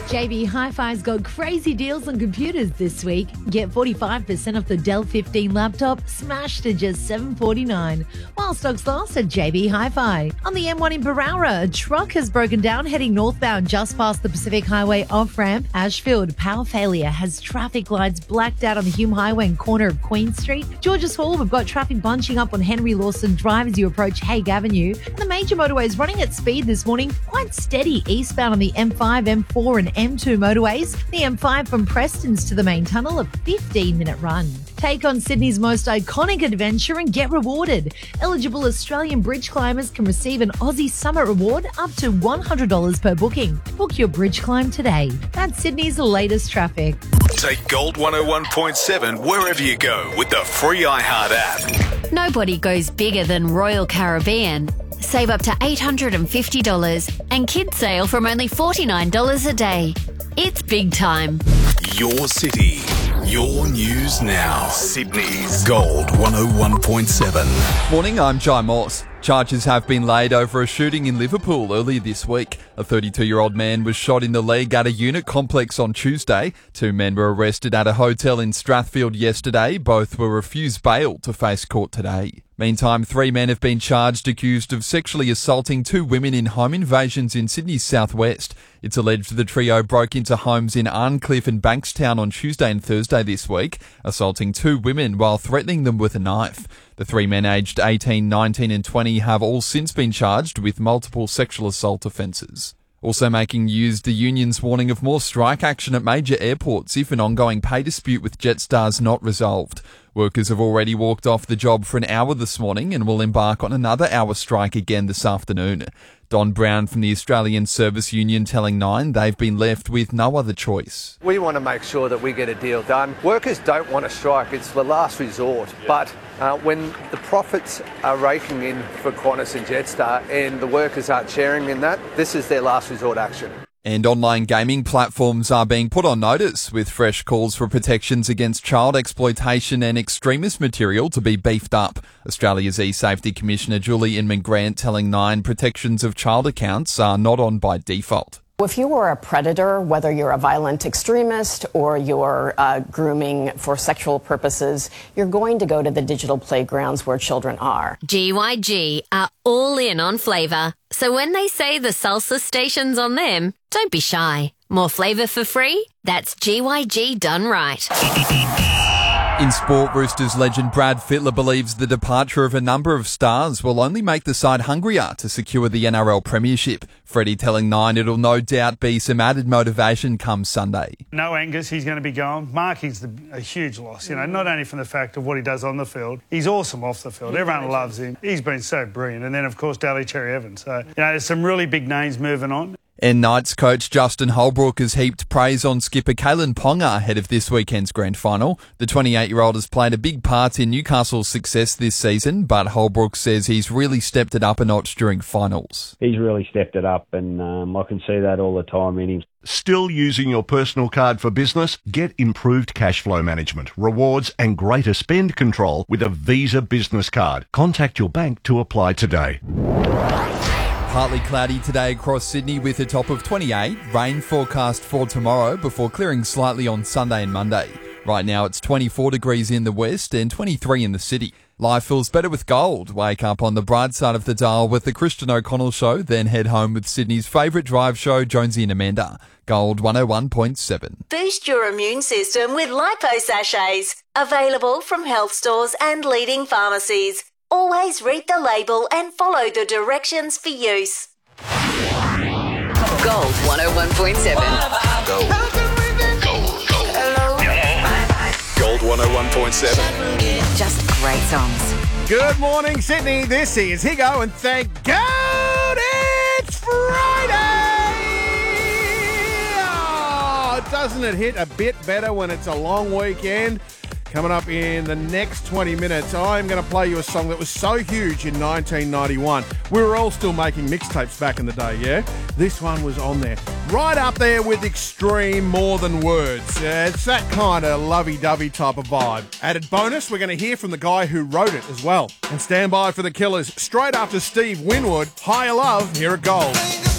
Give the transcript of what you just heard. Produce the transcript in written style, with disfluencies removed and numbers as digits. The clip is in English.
JB Hi-Fi's got crazy deals on computers this week. Get 45% off the Dell 15 laptop, smashed to just $749. While stocks last at JB Hi-Fi. On the M1 in Barara, a truck has broken down heading northbound just past the Pacific Highway off-ramp. Ashfield, power failure has traffic lights blacked out on the Hume Highway and corner of Queen Street. Georges Hall, we've got traffic bunching up on Henry Lawson Drive as you approach Hague Avenue. And the major motorways running at speed this morning, quite steady eastbound on the M5, M4 and M2 motorways. The M5 from Prestons to the main tunnel, a 15-minute run. Take on Sydney's most iconic adventure and get rewarded. Eligible Australian bridge climbers can receive an Aussie Summit reward up to $100 per booking. Book your bridge climb today. That's Sydney's latest traffic. Take Gold 101.7 wherever you go with the free iHeart app. Nobody goes bigger than Royal Caribbean. Save up to $850 and kids sail from only $49 a day. It's big time. Your city, your news now. Sydney's Gold 101.7. Morning, I'm Jai Moss. Charges have been laid over a shooting in Liverpool earlier this week. A 32-year-old man was shot in the leg at a unit complex on Tuesday. Two men were arrested at a hotel in Strathfield yesterday. Both were refused bail to face court today. Meantime, three men have been charged accused of sexually assaulting two women in home invasions in Sydney's southwest. It's alleged the trio broke into homes in Arncliffe and Bankstown on Tuesday and Thursday this week, assaulting two women while threatening them with a knife. The three men aged 18, 19 and 20 have all since been charged with multiple sexual assault offences. Also making news, the union's warning of more strike action at major airports if an ongoing pay dispute with Jetstar's not resolved. Workers have already walked off the job for an hour this morning and will embark on another hour strike again this afternoon. Don Brown from the Australian Service Union telling Nine they've been left with no other choice. We want to make sure that we get a deal done. Workers don't want to strike, it's the last resort. But when the profits are raking in for Qantas and Jetstar and the workers aren't sharing in that, this is their last resort action. And online gaming platforms are being put on notice with fresh calls for protections against child exploitation and extremist material to be beefed up. Australia's e-Safety Commissioner Julie Inman-Grant telling Nine protections of child accounts are not on by default. If you are a predator, whether you're a violent extremist or you're grooming for sexual purposes, you're going to go to the digital playgrounds where children are. GYG are all in on flavour. So when they say the salsa station's on them, don't be shy. More flavour for free? That's GYG done right. In sport, Roosters legend Brad Fittler believes the departure of a number of stars will only make the side hungrier to secure the NRL Premiership. Freddie telling Nine it'll no doubt be some added motivation come Sunday. No Angus, he's going to be going. Marking's a huge loss, not only from the fact of what he does on the field, he's awesome off the field. Everyone loves him. He's been so brilliant. And then, of course, Daly Cherry Evans. So, there's some really big names moving on. And Knights coach Justin Holbrook has heaped praise on skipper Kalen Ponga ahead of this weekend's grand final. The 28-year-old has played a big part in Newcastle's success this season, but Holbrook says he's really stepped it up a notch during finals. He's really stepped it up, and I can see that all the time in him. Still using your personal card for business? Get improved cash flow management, rewards and greater spend control with a Visa business card. Contact your bank to apply today. Partly cloudy today across Sydney with a top of 28. Rain forecast for tomorrow before clearing slightly on Sunday and Monday. Right now it's 24 degrees in the west and 23 in the city. Life feels better with gold. Wake up on the bright side of the dial with the Christian O'Connell Show, then head home with Sydney's favourite drive show, Jonesy and Amanda. Gold 101.7. Boost your immune system with Lipo Sachets. Available from health stores and leading pharmacies. Always read the label and follow the directions for use. Gold 101.7. Gold. Gold 101.7. Just great songs. Good morning, Sydney. This is Higo, and thank God it's Friday! Oh, doesn't it hit a bit better when it's a long weekend? Coming up in the next 20 minutes, I'm going to play you a song that was so huge in 1991. We were all still making mixtapes back in the day, yeah? This one was on there. Right up there with Extreme More Than Words. It's that kind of lovey-dovey type of vibe. Added bonus, we're going to hear from the guy who wrote it as well. And stand by for the Killers. Straight after Steve Winwood, Higher Love, here at Gold.